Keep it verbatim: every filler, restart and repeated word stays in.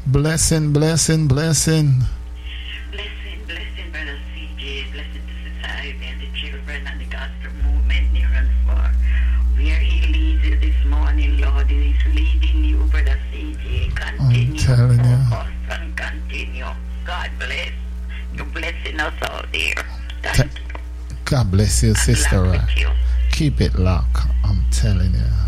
Blessing, blessing, blessing. Blessing, blessing, Brother C J. Blessing to society and the children and the gospel movement near and far. Where he leads you this morning, Lord, he is leading you, Brother C J. Continue, I'm telling you. focus and continue. God bless. You're blessing us out there. Thank Ta- you. God bless you, And Sister luck Ra. with you. Keep it locked. I'm telling you.